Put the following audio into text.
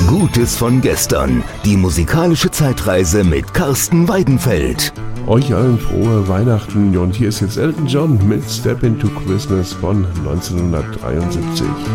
Gutes von gestern. Die musikalische Zeitreise mit Carsten Weidenfeld. Euch allen frohe Weihnachten und hier ist jetzt Elton John mit Step into Christmas von 1973.